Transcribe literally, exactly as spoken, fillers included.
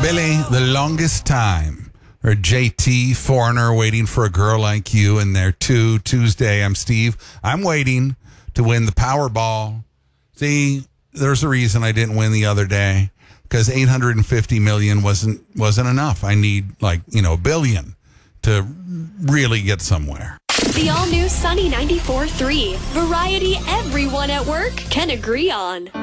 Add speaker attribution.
Speaker 1: Billy, The Longest Time. Or J T, Foreigner, Waiting for a Girl Like You. And there too, Tuesday. I'm Steve. I'm waiting to win the Powerball. See, there's a reason I didn't win the other day. Because eight hundred fifty million wasn't wasn't enough. I need, like, you know, a billion to really get somewhere.
Speaker 2: The all-new Sunny ninety-four point three. Variety everyone at work can agree on.